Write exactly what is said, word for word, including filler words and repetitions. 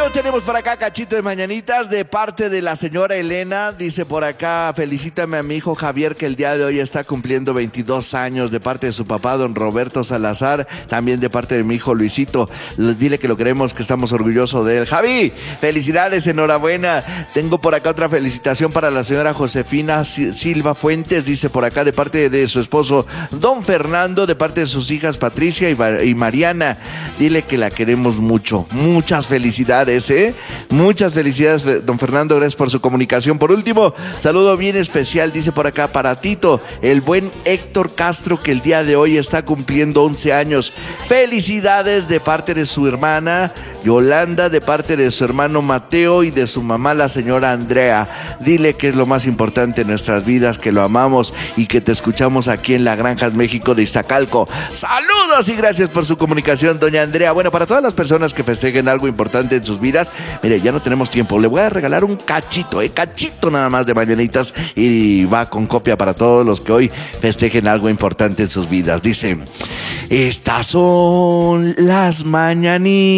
tenemos por acá cachito de mañanitas de parte de la señora Elena. Dice por acá, felicítame a mi hijo Javier, que el día de hoy está cumpliendo veintidós años, de parte de su papá, don Roberto Salazar. También de parte de mi hijo Luisito. Dile que lo queremos, que estamos orgullosos de él. Javi, felicidades, enhorabuena. Tengo por acá otra felicitación para la señora Josefina Silva Fuentes. Dice por acá de parte de su esposo don Fernando, de parte de sus hijas Patricia y Mariana. Dile que la queremos mucho. Muchas felicidades, ¿eh? Muchas felicidades, don Fernando. Gracias por su comunicación. Por último, saludo bien especial, dice por acá, para Tito, el buen Héctor Castro, que el día de hoy está cumpliendo once años. Felicidades de parte de su hermana Yolanda, de parte de su hermano Mateo y de su mamá, la señora Andrea. Dile que es lo más importante en nuestras vidas, que lo amamos y que te escuchamos aquí en La Granja México de Iztacalco. Saludos y gracias por su comunicación, doña Andrea. Bueno, para todas las personas que festejen algo importante en sus vidas, mire, ya no tenemos tiempo. Le voy a regalar un cachito, eh, cachito nada más de mañanitas, y va con copia para todos los que hoy festejen algo importante en sus vidas. Dice, estas son las mañanitas